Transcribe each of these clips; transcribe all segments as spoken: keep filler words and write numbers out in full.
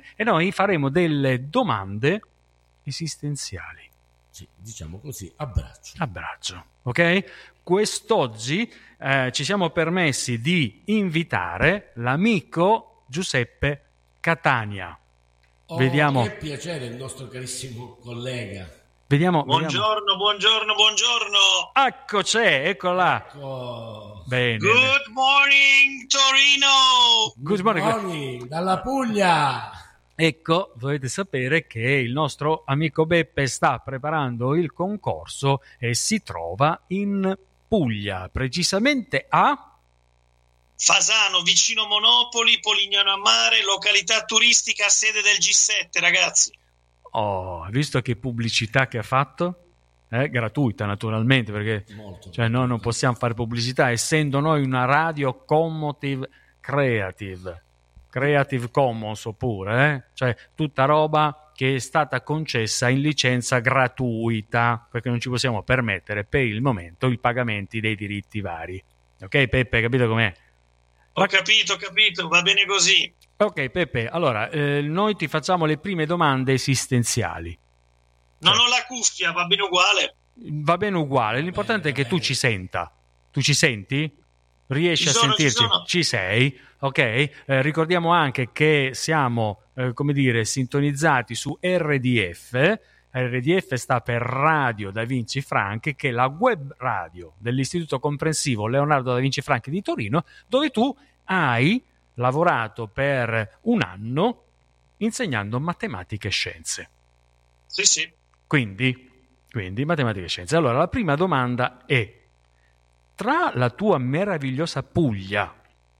e noi faremo delle domande esistenziali. Sì, diciamo così, abbraccio. Abbraccio, ok? Quest'oggi eh, ci siamo permessi di invitare l'amico Giuseppe Catania. Oh, Vediamo. Che piacere il nostro carissimo collega. Vediamo. Buongiorno, vediamo. buongiorno, buongiorno. Ecco, c'è, eccola. Ecco. Bene. Good morning, Torino. Good Good morning. morning, dalla Puglia. Ecco, dovete sapere che il nostro amico Beppe sta preparando il concorso e si trova in Puglia, precisamente a Fasano, vicino Monopoli, Polignano a Mare, località turistica, sede del G sette, ragazzi. Oh, hai visto che pubblicità che ha fatto? Eh, gratuita naturalmente, perché Molto, cioè, noi non possiamo fare pubblicità, essendo noi una radio commotive creative, Creative Commons oppure, eh? Cioè tutta roba che è stata concessa in licenza gratuita, perché non ci possiamo permettere per il momento i pagamenti dei diritti vari. Ok Peppe, capito com'è? Ho capito, ho capito, va bene così. Ok Peppe, allora eh, noi ti facciamo le prime domande esistenziali. Non ho la cuffia, va bene uguale. Va bene uguale, l'importante Bene, è che tu bene. ci senta. Tu ci senti? Riesci Ci a sono, ci sentirci? sono. Ci sei? Ok? Eh, ricordiamo anche che siamo, eh, come dire, sintonizzati su R D F. R D F sta per Radio Da Vinci Franchi, che è la web radio dell'Istituto Comprensivo Leonardo Da Vinci Franchi di Torino, dove tu hai lavorato per un anno insegnando matematica e scienze. Sì, sì. Quindi, quindi matematica e scienze. Allora, la prima domanda è: tra la tua meravigliosa Puglia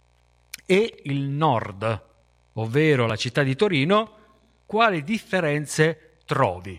e il nord, ovvero la città di Torino, quali differenze trovi?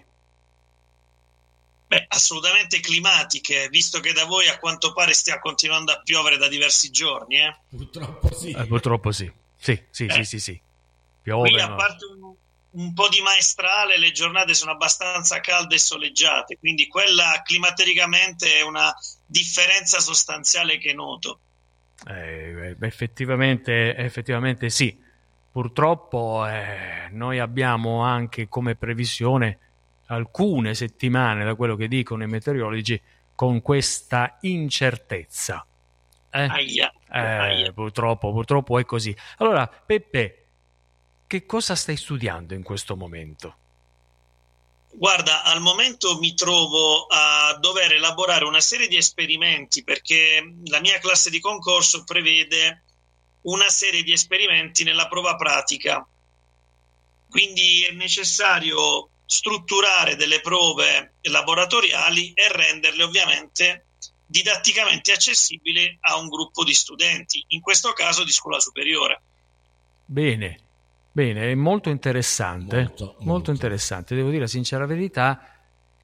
Beh, assolutamente climatiche, visto che da voi a quanto pare stia continuando a piovere da diversi giorni, eh? Purtroppo sì. Eh, purtroppo sì. Sì, sì, Eh. sì, sì, sì. Piove, Qui, a no? parte un, un po' di maestrale, le giornate sono abbastanza calde e soleggiate, quindi quella climaticamente è una differenza sostanziale che noto. Eh, effettivamente, effettivamente sì. Purtroppo eh, noi abbiamo anche come previsione alcune settimane, da quello che dicono i meteorologi, con questa incertezza. Eh? Aia, Eh, aia. purtroppo, purtroppo è così. Allora, Peppe, che cosa stai studiando in questo momento? Guarda, al momento mi trovo a dover elaborare una serie di esperimenti perché la mia classe di concorso prevede una serie di esperimenti nella prova pratica. Quindi è necessario strutturare delle prove laboratoriali e renderle ovviamente didatticamente accessibili a un gruppo di studenti, in questo caso di scuola superiore. Bene, bene, è molto interessante, Molto, molto, molto. interessante, devo dire la sincera verità,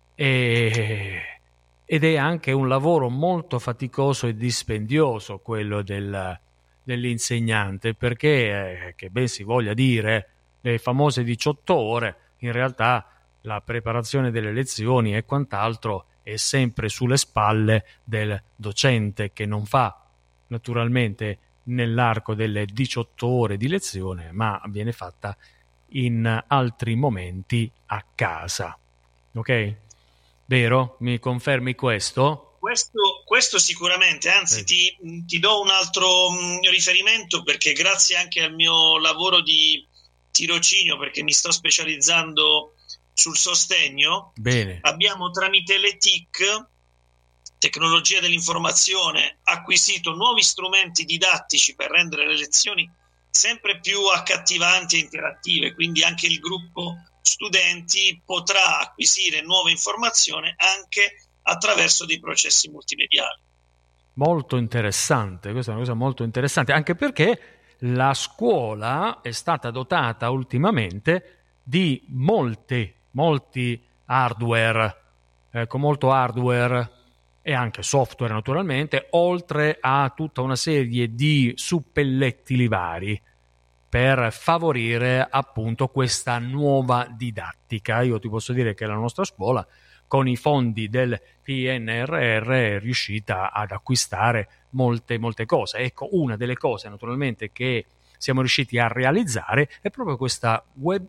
e... ed è anche un lavoro molto faticoso e dispendioso quello del, dell'insegnante, perché, eh, che ben si voglia dire, le famose diciotto ore, in realtà la preparazione delle lezioni e quant'altro è sempre sulle spalle del docente, che non fa naturalmente nell'arco delle diciotto ore di lezione, ma viene fatta in altri momenti a casa. Ok? Vero? Mi confermi questo? Questo, questo sicuramente, anzi Eh. ti, ti do un altro mh, riferimento, perché grazie anche al mio lavoro di tirocinio, perché mi sto specializzando sul sostegno, Bene. abbiamo tramite le T I C, tecnologia dell'informazione, acquisito nuovi strumenti didattici per rendere le lezioni sempre più accattivanti e interattive, quindi anche il gruppo studenti potrà acquisire nuove informazioni anche attraverso dei processi multimediali. Molto interessante, questa è una cosa molto interessante, anche perché la scuola è stata dotata ultimamente di molti, molti hardware, eh, con molto hardware e anche software naturalmente, oltre a tutta una serie di suppellettili vari per favorire appunto questa nuova didattica. Io ti posso dire che la nostra scuola, con i fondi del P N R R, è riuscita ad acquistare molte molte cose. Ecco, una delle cose naturalmente che siamo riusciti a realizzare è proprio questa web